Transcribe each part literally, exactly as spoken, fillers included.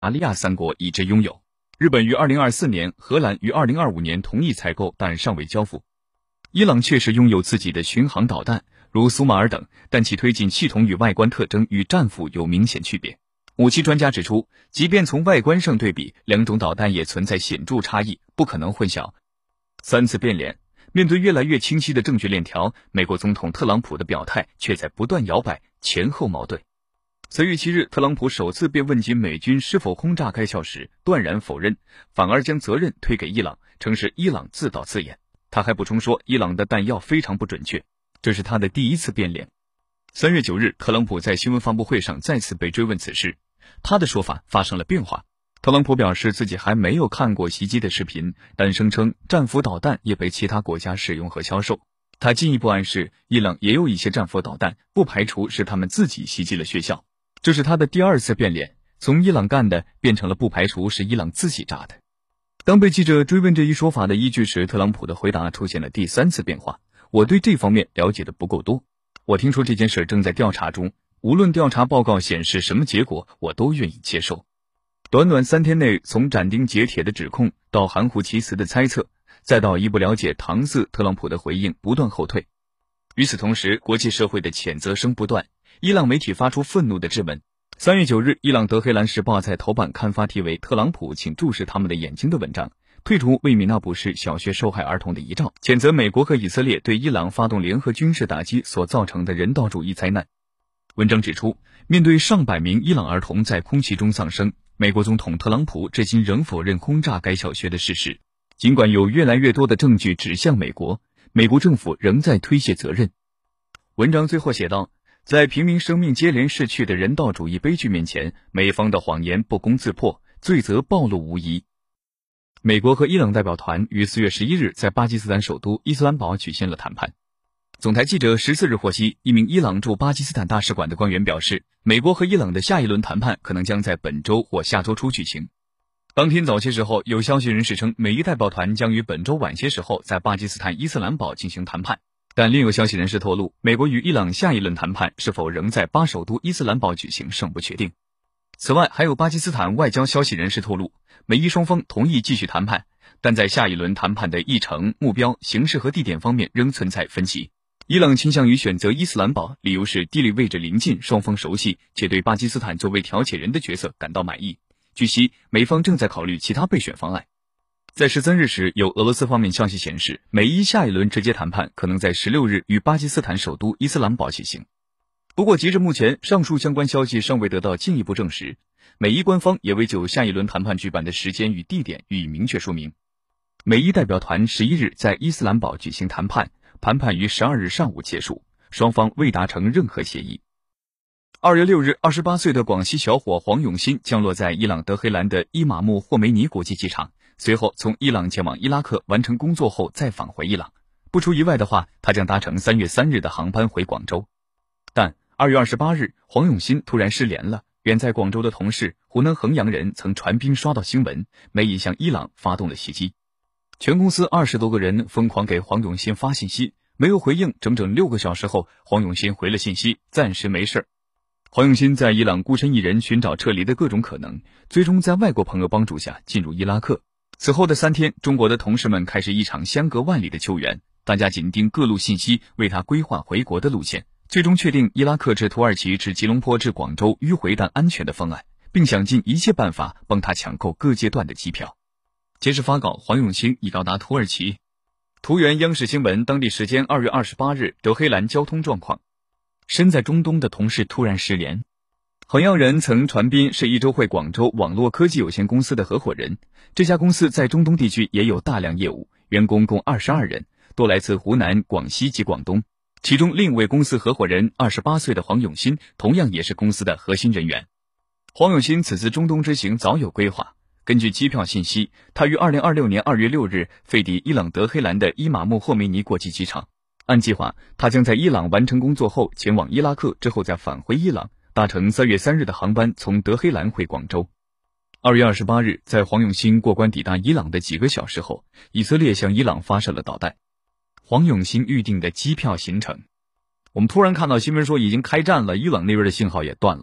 大利亚三国一直拥有。日本于二零二四年，荷兰于二零二五年同意采购，但尚未交付。伊朗确实拥有自己的巡航导弹，如苏马尔等，但其推进系统与外观特征与战斧有明显区别。武器专家指出，即便从外观上对比，两种导弹也存在显著差异，不可能混淆。三次变脸，面对越来越清晰的证据链条，美国总统特朗普的表态却在不断摇摆，前后矛盾。三月七日，特朗普首次被问及美军是否轰炸该校时，断然否认，反而将责任推给伊朗，称是伊朗自导自演。他还补充说，伊朗的弹药非常不准确，这是他的第一次变脸。三月九日，特朗普在新闻发布会上再次被追问此事，他的说法发生了变化。特朗普表示自己还没有看过袭击的视频，但声称战斧导弹也被其他国家使用和销售。他进一步暗示，伊朗也有一些战斧导弹，不排除是他们自己袭击了学校。这是他的第二次变脸，从伊朗干的变成了不排除是伊朗自己炸的。当被记者追问这一说法的依据时，特朗普的回答出现了第三次变化：我对这方面了解的不够多，我听说这件事正在调查中，无论调查报告显示什么结果，我都愿意接受。短短三天内，从斩钉截铁的指控到含糊其辞的猜测，再到一不了解搪塞，特朗普的回应不断后退。与此同时，国际社会的谴责声不断，伊朗媒体发出愤怒的质问。三月九日，伊朗德黑兰时报在头版刊发题为特朗普请注视他们的眼睛的文章，退出为米纳布市小学受害儿童的遗照，谴责美国和以色列对伊朗发动联合军事打击所造成的人道主义灾难。文章指出，面对上百名伊朗儿童在空气中丧生，美国总统特朗普至今仍否认轰炸该小学的事实。尽管有越来越多的证据指向美国，美国政府仍在推卸责任。文章最后写道，在平民生命接连逝去的人道主义悲剧面前，美方的谎言不攻自破，罪责暴露无遗。美国和伊朗代表团于四月十一日在巴基斯坦首都伊斯兰堡举行了谈判。总台记者十四日获悉，一名伊朗驻巴基斯坦大使馆的官员表示，美国和伊朗的下一轮谈判可能将在本周或下周初举行。当天早些时候，有消息人士称，美伊代表团将于本周晚些时候在巴基斯坦伊斯兰堡进行谈判。但另有消息人士透露，美国与伊朗下一轮谈判是否仍在巴首都伊斯兰堡举行尚不确定。此外，还有巴基斯坦外交消息人士透露，美伊双方同意继续谈判，但在下一轮谈判的议程、目标、形式和地点方面仍存在分歧。伊朗倾向于选择伊斯兰堡，理由是地理位置临近，双方熟悉，且对巴基斯坦作为调解人的角色感到满意。据悉，美方正在考虑其他备选方案。在十三日时，有俄罗斯方面消息显示，美伊下一轮直接谈判可能在十六日于巴基斯坦首都伊斯兰堡举行。不过截至目前，上述相关消息尚未得到进一步证实，美伊官方也未就下一轮谈判举办的时间与地点予以明确说明。美伊代表团十一日在伊斯兰堡举行谈判，谈判于十二日上午结束，双方未达成任何协议。二月六日，二十八岁的广西小伙黄永新降落在伊朗德黑兰的伊玛目霍梅尼国际机场，随后从伊朗前往伊拉克完成工作后再返回伊朗。不出意外的话，他将搭乘三月三日的航班回广州。但二月二十八日，黄永新突然失联了。远在广州的同事湖南衡阳人曾传兵刷到新闻，美已向伊朗发动了袭击。全公司二十多个人疯狂给黄永新发信息，没有回应，整整六个小时后，黄永新回了信息，暂时没事。黄永新在伊朗孤身一人寻找撤离的各种可能，最终在外国朋友帮助下进入伊拉克。此后的三天，中国的同事们开始一场相隔万里的救援，大家紧盯各路信息，为他规划回国的路线，最终确定伊拉克至土耳其至吉隆坡至广州迂回但安全的方案，并想尽一切办法帮他抢购各阶段的机票。截至发稿，黄永新已到达土耳其。图源央视新闻，当地时间二月二十八日，德黑兰交通状况。身在中东的同事突然失联。衡阳人曾传斌是一周汇广州网络科技有限公司的合伙人，这家公司在中东地区也有大量业务，员工共二十二人，多来自湖南、广西及广东。其中另一位公司合伙人二十八岁的黄永新同样也是公司的核心人员。黄永新此次中东之行早有规划，根据机票信息，他于二零二六年二月六日飞抵伊朗德黑兰的伊玛目霍梅尼国际机场。按计划，他将在伊朗完成工作后前往伊拉克，之后再返回伊朗，搭乘三月三日的航班从德黑兰回广州。二月二十八日，在黄永新过关抵达伊朗的几个小时后，以色列向伊朗发射了导弹。黄永新预定的机票行程，我们突然看到新闻说已经开战了，伊朗那边的信号也断了。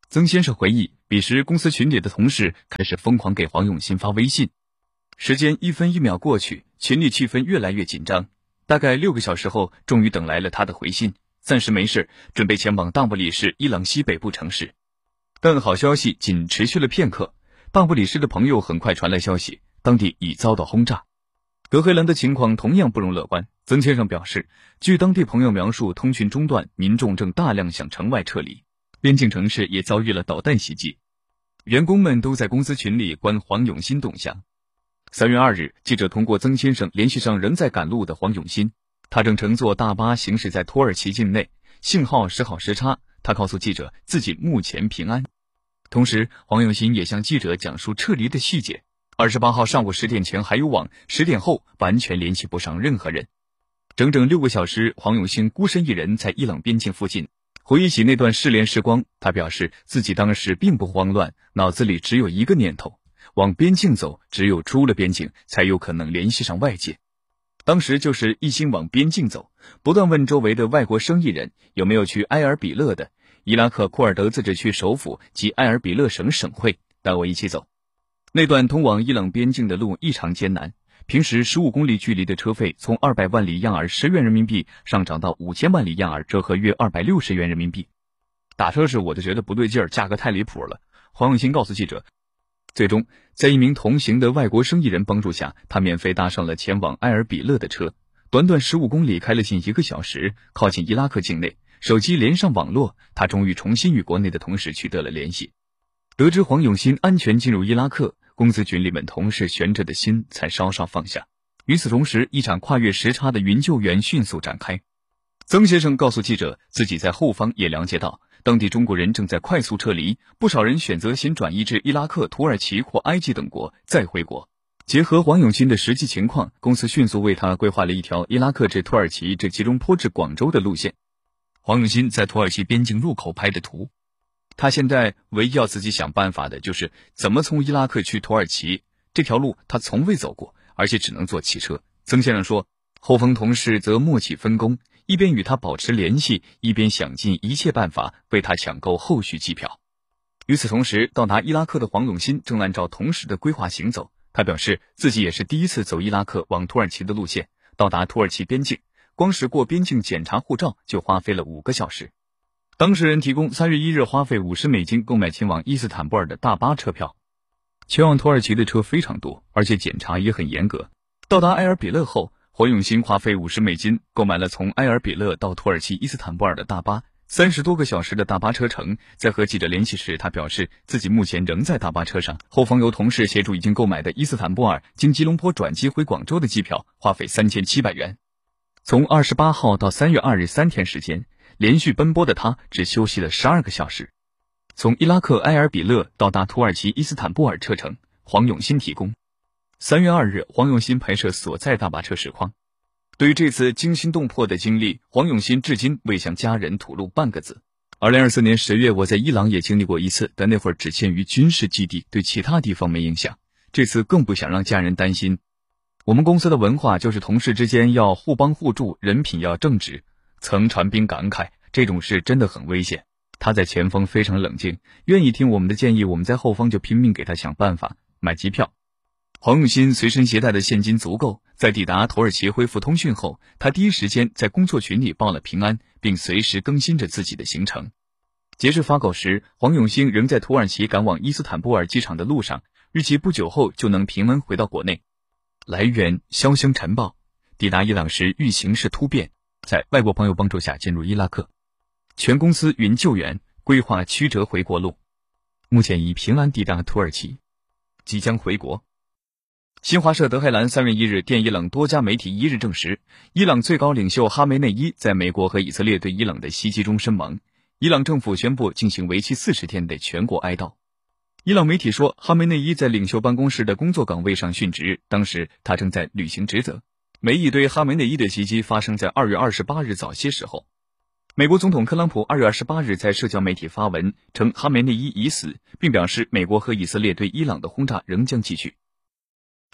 曾先生回忆，彼时公司群里的同事开始疯狂给黄永新发微信，时间一分一秒过去，群里气氛越来越紧张。大概六个小时后，终于等来了他的回信，暂时没事，准备前往大不里士伊朗西北部城市。但好消息仅持续了片刻，大不里士的朋友很快传来消息，当地已遭到轰炸。德黑兰的情况同样不容乐观，曾先生表示，据当地朋友描述，通讯中断，民众正大量向城外撤离，边境城市也遭遇了导弹袭击。员工们都在公司群里观黄永新动向。三月二日，记者通过曾先生联系上仍在赶路的黄永新，他正乘坐大巴行驶在土耳其境内，信号时好时差。他告诉记者自己目前平安。同时，黄永新也向记者讲述撤离的细节。二十八号上午十点前还有网，十点后完全联系不上任何人。整整六个小时，黄永新孤身一人在伊朗边境附近。回忆起那段失联时光，他表示自己当时并不慌乱，脑子里只有一个念头，往边境走，只有出了边境才有可能联系上外界。当时就是一心往边境走，不断问周围的外国生意人有没有去埃尔比勒的，伊拉克库尔德自治区首府及埃尔比勒省省会，带我一起走。那段通往伊朗边境的路异常艰难，平时十五公里距离的车费从二百万里亚尔十元人民币上涨到五千万里亚尔，折合约二百六十元人民币。打车时我就觉得不对劲儿，价格太离谱了。黄永新告诉记者，最终在一名同行的外国生意人帮助下，他免费搭上了前往埃尔比勒的车，短短十五公里开了近一个小时，靠近伊拉克境内，手机连上网络，他终于重新与国内的同事取得了联系。得知黄永新安全进入伊拉克，公司群里们同事悬着的心才稍稍放下。与此同时，一场跨越时差的云救援迅速展开。曾先生告诉记者，自己在后方也了解到，当地中国人正在快速撤离，不少人选择先转移至伊拉克、土耳其或埃及等国，再回国。结合黄永新的实际情况，公司迅速为他规划了一条伊拉克至土耳其至吉隆坡至广州的路线。黄永新在土耳其边境入口拍的图。他现在唯一要自己想办法的就是怎么从伊拉克去土耳其，这条路他从未走过，而且只能坐汽车。曾先生说，后方同事则默契分工，一边与他保持联系，一边想尽一切办法为他抢购后续机票。与此同时，到达伊拉克的黄永新正按照同时的规划行走。他表示自己也是第一次走伊拉克往土耳其的路线，到达土耳其边境，光是过边境检查护照就花费了五个小时。当事人提供三月一日花费五十美金购买前往伊斯坦布尔的大巴车票。前往土耳其的车非常多，而且检查也很严格。到达埃尔比勒后，黄永新花费五十美金购买了从埃尔比勒到土耳其伊斯坦布尔的大巴，三十多个小时的大巴车程。在和记者联系时，他表示自己目前仍在大巴车上，后方由同事协助已经购买的伊斯坦布尔经吉隆坡转机回广州的机票，花费三千七百元。从二十八号到三月二日三天时间，连续奔波的他只休息了十二个小时。从伊拉克埃尔比勒到达土耳其伊斯坦布尔车程，黄永新提供。三月二日，黄永新拍摄所在大巴车实况。对于这次惊心动魄的经历，黄永新至今未向家人吐露半个字。二零二四年十月，我在伊朗也经历过一次，但那会儿只限于军事基地，对其他地方没影响。这次更不想让家人担心。我们公司的文化就是同事之间要互帮互助，人品要正直。曾传兵感慨，这种事真的很危险。他在前方非常冷静，愿意听我们的建议，我们在后方就拼命给他想办法买机票。黄永新随身携带的现金足够，在抵达土耳其恢复通讯后，他第一时间在工作群里报了平安，并随时更新着自己的行程。截至发稿时，黄永新仍在土耳其赶往伊斯坦布尔机场的路上，预计不久后就能平安回到国内。来源：潇湘晨报。抵达伊朗时遇形势突变，在外国朋友帮助下进入伊拉克，全公司云救援，规划曲折回国路，目前已平安抵达土耳其，即将回国。新华社德黑兰三月一日电伊朗多家媒体一日证实，伊朗最高领袖哈梅内伊在美国和以色列对伊朗的袭击中身亡，伊朗政府宣布进行为期四十天的全国哀悼。伊朗媒体说，哈梅内伊在领袖办公室的工作岗位上殉职，当时他正在履行职责。美以对哈梅内伊的袭击发生在二月二十八日早些时候。美国总统特朗普二月二十八日在社交媒体发文称哈梅内伊已死，并表示美国和以色列对伊朗的轰炸仍将继续。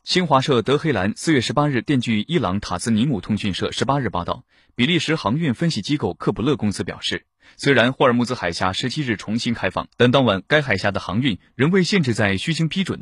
新华社德黑兰四月十八日电据伊朗塔斯尼姆通讯社十八日报道，比利时航运分析机构克卜勒公司表示，虽然霍尔木兹海峡十七日重新开放，但当晚该海峡的航运仍未限制在需经批准的